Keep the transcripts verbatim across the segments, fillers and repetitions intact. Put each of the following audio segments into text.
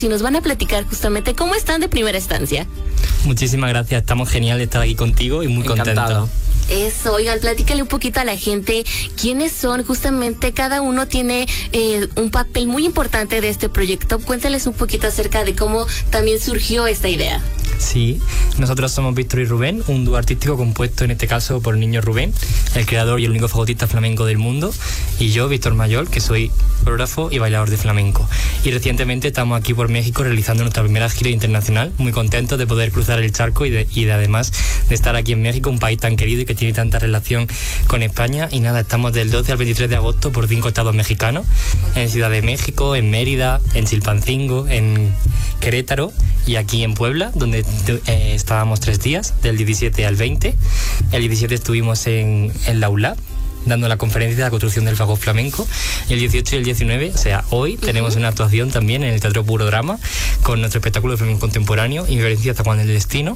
y nos van a platicar justamente cómo están de primera estancia. Muchísimas gracias, estamos genial de estar aquí contigo y muy contentos. Eso, oigan, platícale un poquito a la gente quiénes son, justamente cada uno tiene eh, un papel muy importante de este proyecto. Cuéntales un poquito acerca de cómo también surgió esta idea. Sí, nosotros somos Víctor y Rubén, un dúo artístico compuesto en este caso por el niño Rubén, el creador y el único fagotista flamenco del mundo, y yo, Víctor Mayol, que soy coreógrafo y bailador de flamenco. Y recientemente estamos aquí por México realizando nuestra primera gira internacional, muy contentos de poder cruzar el charco y de, y de además de estar aquí en México, un país tan querido y que tiene tanta relación con España. Y nada, estamos del doce al veintitrés de agosto por cinco estados mexicanos, en Ciudad de México, en Mérida, en Chilpancingo, en Querétaro y aquí en Puebla, donde eh, estábamos tres días, del diecisiete al veinte. El diecisiete estuvimos en, en la U L A B, dando la conferencia de la construcción del fagot flamenco. Y el dieciocho y el diecinueve, o sea, hoy, uh-huh. tenemos una actuación también en el Teatro Puro Drama con nuestro espectáculo de flamenco contemporáneo, Inverencia hasta cuando el destino.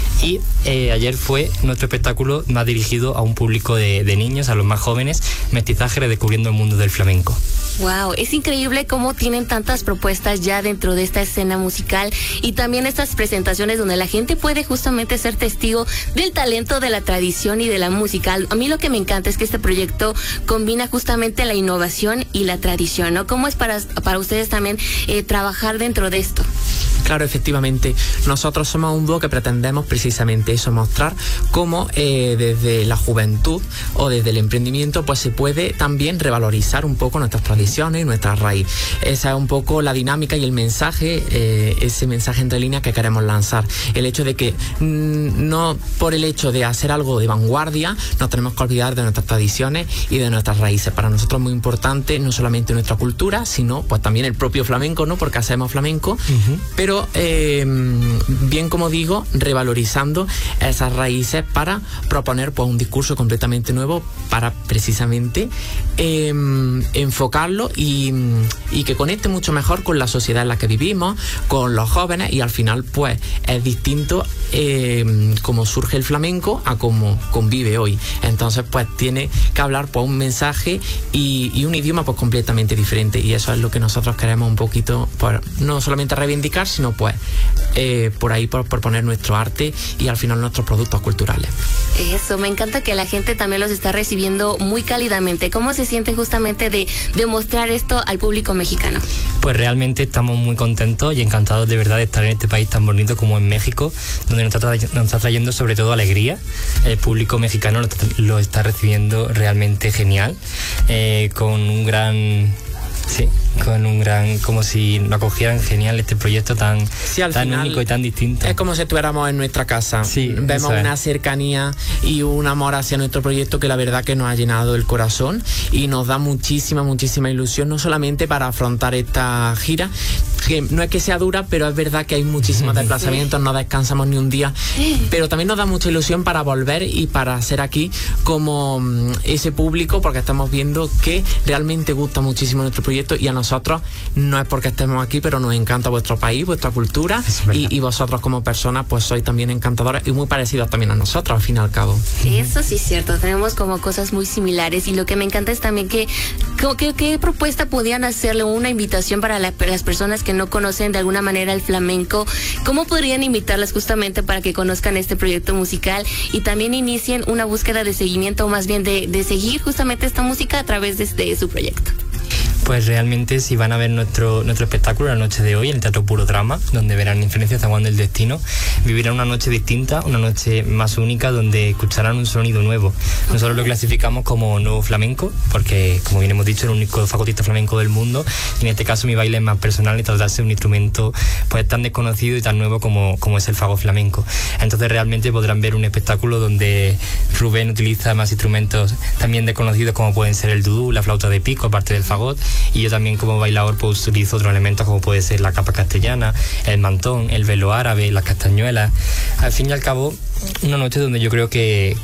Y eh, ayer fue nuestro espectáculo más dirigido a un público de, de niños, a los más jóvenes, Mestizaje redescubriendo el mundo del flamenco. Wow, es increíble cómo tienen tantas propuestas ya dentro de esta escena musical y también estas presentaciones donde la gente puede justamente ser testigo del talento, de la tradición y de la música. A mí lo que me encanta es que este proyecto combina justamente la innovación y la tradición, ¿no? ¿Cómo es para, para ustedes también eh, trabajar dentro de esto? Claro, efectivamente, nosotros somos un dúo que pretendemos precisamente eso, mostrar cómo eh, desde la juventud o desde el emprendimiento pues se puede también revalorizar un poco nuestras tradiciones y nuestra raíz. Esa es un poco la dinámica y el mensaje, eh, ese mensaje entre líneas que queremos lanzar. El hecho de que mmm, no por el hecho de hacer algo de vanguardia nos tenemos que olvidar de nuestras tradiciones y de nuestras raíces. Para nosotros es muy importante no solamente nuestra cultura, sino pues también el propio flamenco, ¿no? Porque hacemos flamenco, uh-huh. pero Eh, bien como digo, revalorizando esas raíces para proponer pues un discurso completamente nuevo para precisamente eh, enfocarlo y, y que conecte mucho mejor con la sociedad en la que vivimos, con los jóvenes, y al final pues es distinto eh, cómo surge el flamenco a cómo convive hoy. Entonces pues tiene que hablar pues un mensaje y, y un idioma pues completamente diferente, y eso es lo que nosotros queremos un poquito, pues, no solamente reivindicar, sino pues eh, por ahí por, por poner nuestro arte y al final nuestros productos culturales. Eso, me encanta que la gente también los está recibiendo muy cálidamente. ¿Cómo se sienten justamente de, de mostrar esto al público mexicano? Pues realmente estamos muy contentos y encantados de verdad de estar en este país tan bonito como en México, donde nos está, nos está trayendo sobre todo alegría. El público mexicano lo, lo está recibiendo realmente genial, eh, con un gran... Sí, con un gran, como si lo acogieran genial este proyecto tan, sí, tan único y tan distinto. Es como si estuviéramos en nuestra casa. Sí, vemos una cercanía y un amor hacia nuestro proyecto que la verdad que nos ha llenado el corazón y nos da muchísima, muchísima ilusión, no solamente para afrontar esta gira, que no es que sea dura, pero es verdad que hay muchísimos desplazamientos, no descansamos ni un día, pero también nos da mucha ilusión para volver y para ser aquí como ese público, porque estamos viendo que realmente gusta muchísimo nuestro proyecto, y a nosotros no es porque estemos aquí, pero nos encanta vuestro país, vuestra cultura, y, y vosotros como personas pues sois también encantadores y muy parecidos también a nosotros al fin y al cabo. Eso sí es cierto, tenemos como cosas muy similares, y lo que me encanta es también que ¿qué, qué propuesta podían hacerle, una invitación para la, las personas que no conocen de alguna manera el flamenco? ¿Cómo podrían invitarlas justamente para que conozcan este proyecto musical y también inicien una búsqueda de seguimiento, o más bien de, de seguir justamente esta música a través de, de su proyecto? Pues realmente si van a ver nuestro, nuestro espectáculo la noche de hoy en el Teatro Puro Drama, donde verán Inferencia hasta cuando el destino, vivirán una noche distinta, una noche más única, donde escucharán un sonido nuevo. Nosotros lo clasificamos como nuevo flamenco, porque como bien hemos dicho, es el único fagotista flamenco del mundo, y en este caso mi baile es más personal y tratarse de un instrumento pues tan desconocido y tan nuevo como, como es el fagot flamenco. Entonces realmente podrán ver un espectáculo donde Rubén utiliza más instrumentos también desconocidos, como pueden ser el dudú, la flauta de pico, aparte del fagot, y yo también como bailador pues utilizo otros elementos como puede ser la capa castellana, el mantón, el velo árabe, las castañuelas. Al fin y al cabo, una noche donde yo creo que,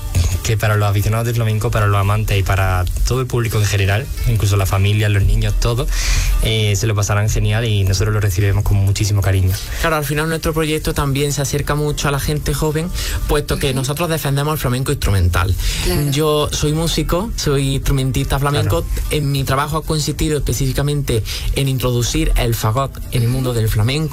que para los aficionados del flamenco, para los amantes y para todo el público en general, incluso las familias, los niños, todos, eh, se lo pasarán genial y nosotros lo recibiremos con muchísimo cariño. Claro, al final nuestro proyecto también se acerca mucho a la gente joven, puesto que uh-huh. nosotros defendemos el flamenco instrumental. Claro. Yo soy músico, soy instrumentista flamenco, claro. En mi trabajo ha consistido específicamente en introducir el fagot en el mundo del flamenco.